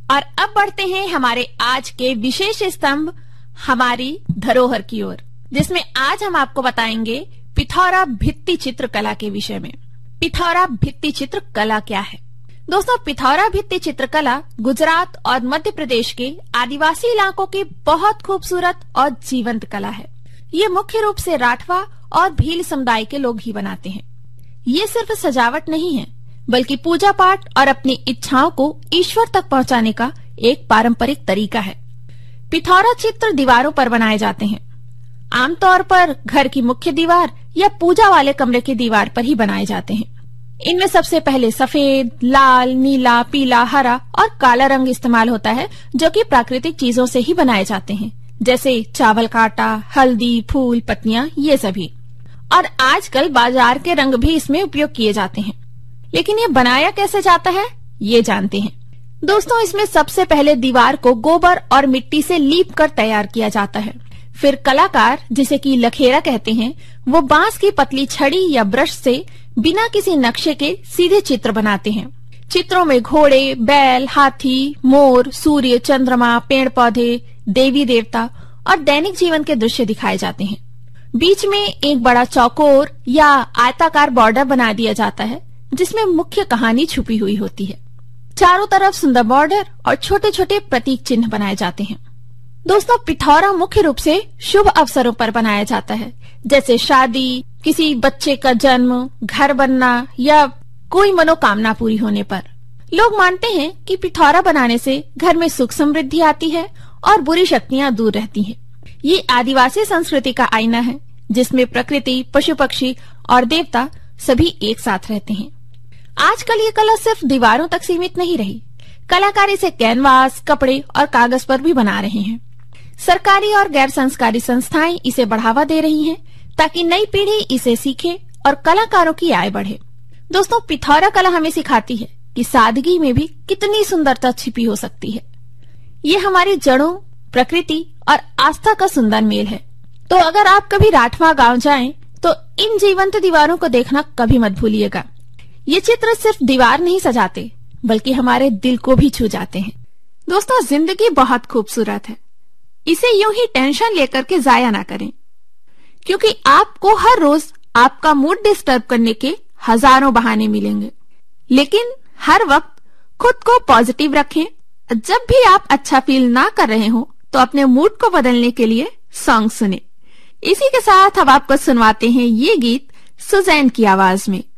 और अब बढ़ते हैं हमारे आज के विशेष स्तंभ हमारी धरोहर की ओर, जिसमें आज हम आपको बताएंगे पिथौरा भित्ति चित्रकला के विषय में। पिथौरा भित्ति चित्रकला क्या है? दोस्तों, पिथौरा भित्ति चित्रकला गुजरात और मध्य प्रदेश के आदिवासी इलाकों की बहुत खूबसूरत और जीवंत कला है। ये मुख्य रूप से राठवा और भील समुदाय के लोग ही बनाते हैं। ये सिर्फ सजावट नहीं है, बल्कि पूजा पाठ और अपनी इच्छाओं को ईश्वर तक पहुंचाने का एक पारंपरिक तरीका है। पिथौरा चित्र दीवारों पर बनाए जाते हैं। आमतौर पर घर की मुख्य दीवार या पूजा वाले कमरे की दीवार पर ही बनाए जाते हैं। इनमें सबसे पहले सफेद, लाल, नीला, पीला, हरा और काला रंग इस्तेमाल होता है, जो कि प्राकृतिक चीजों से ही बनाए जाते हैं, जैसे चावल का आटा, हल्दी, फूल, पत्तियां, ये सभी। और आजकल बाजार के रंग भी इसमें उपयोग किए जाते हैं। लेकिन ये बनाया कैसे जाता है, ये जानते हैं। दोस्तों, इसमें सबसे पहले दीवार को गोबर और मिट्टी से लीप कर तैयार किया जाता है। फिर कलाकार, जिसे कि लखेरा कहते हैं, वो बांस की पतली छड़ी या ब्रश से बिना किसी नक्शे के सीधे चित्र बनाते हैं। चित्रों में घोड़े, बैल, हाथी, मोर, सूर्य, चंद्रमा, पेड़ पौधे, देवी देवता और दैनिक जीवन के दृश्य दिखाए जाते हैं। बीच में एक बड़ा चौकोर या आयताकार बॉर्डर बना दिया जाता है, जिसमें मुख्य कहानी छुपी हुई होती है। चारों तरफ सुंदर बॉर्डर और छोटे छोटे प्रतीक चिन्ह बनाए जाते हैं। दोस्तों, पिथौरा मुख्य रूप से शुभ अवसरों पर बनाया जाता है, जैसे शादी, किसी बच्चे का जन्म, घर बनना या कोई मनोकामना पूरी होने पर। लोग मानते हैं कि पिथौरा बनाने से घर में सुख समृद्धि आती है और बुरी शक्तियां दूर रहती हैं। ये आदिवासी संस्कृति का आईना है, जिसमें प्रकृति, पशु पक्षी और देवता सभी एक साथ रहते हैं। आजकल ये कला सिर्फ दीवारों तक सीमित नहीं रही। कलाकार इसे कैनवास, कपड़े और कागज पर भी बना रहे हैं। सरकारी और गैर संस्कारी संस्थाएं इसे बढ़ावा दे रही हैं, ताकि नई पीढ़ी इसे सीखे और कलाकारों की आय बढ़े। दोस्तों, पिथौरा कला हमें सिखाती है कि सादगी में भी कितनी सुंदरता छिपी हो सकती है। ये हमारी जड़ों, प्रकृति और आस्था का सुंदर मेल है। तो अगर आप कभी राठवा गांव जाएं, तो इन जीवंत दीवारों को देखना कभी मत भूलिएगा। ये चित्र सिर्फ दीवार नहीं सजाते, बल्कि हमारे दिल को भी छू जाते हैं। दोस्तों, जिंदगी बहुत खूबसूरत है। इसे यूं ही टेंशन लेकर के जाया ना करें, क्योंकि आपको हर रोज आपका मूड डिस्टर्ब करने के हजारों बहाने मिलेंगे। लेकिन हर वक्त खुद को पॉजिटिव रखें। जब भी आप अच्छा फील ना कर रहे हो, तो अपने मूड को बदलने के लिए सॉन्ग सुने। इसी के साथ अब आपको सुनवाते हैं ये गीत सुजैन की आवाज में।